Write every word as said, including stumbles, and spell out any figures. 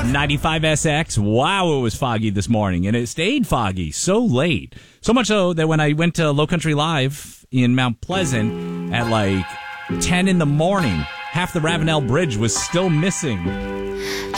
ninety-five S X. Wow, it was foggy this morning, and it stayed foggy so late. So much so that when I went to Low Country Live in Mount Pleasant at like ten in the morning, half the Ravenel Bridge was still missing.